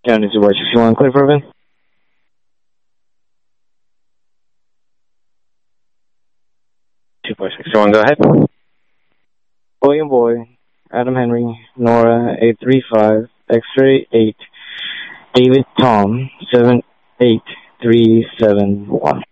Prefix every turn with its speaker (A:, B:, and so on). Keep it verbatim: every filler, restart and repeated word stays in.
A: County to watch if you want, clear for event. two four six one, go ahead. William Boy, Adam Henry, Nora, eight three five, X-ray eight, David Tom, seven eight three seven one.